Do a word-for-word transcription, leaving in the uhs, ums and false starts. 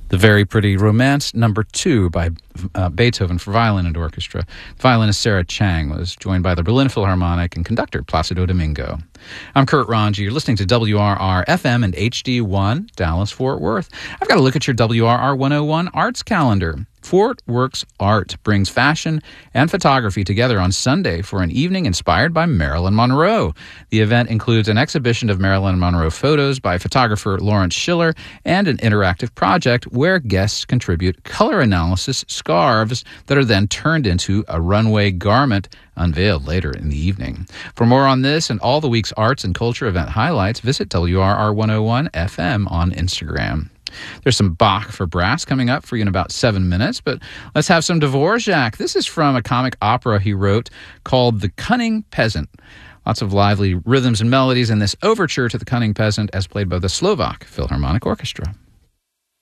The Very Pretty Romance, number two, by uh, Beethoven for violin and orchestra. Violinist Sarah Chang was joined by the Berlin Philharmonic and conductor Placido Domingo. I'm Kurt Ranji. You're listening to W R R F M and H D one, Dallas-Fort Worth. I've got to look at your W R R one oh one arts calendar. Fort Works Art brings fashion and photography together on Sunday for an evening inspired by Marilyn Monroe. The event includes an exhibition of Marilyn Monroe photos by photographer Lawrence Schiller and an interactive project where guests contribute color analysis scarves that are then turned into a runway garment unveiled later in the evening. For more on this and all the week's arts and culture event highlights, visit W R R one oh one F M on Instagram. There's some Bach for brass coming up for you in about seven minutes, but let's have some Dvorak. This is from a comic opera he wrote called The Cunning Peasant. Lots of lively rhythms and melodies in this overture to The Cunning Peasant as played by the Slovak Philharmonic Orchestra.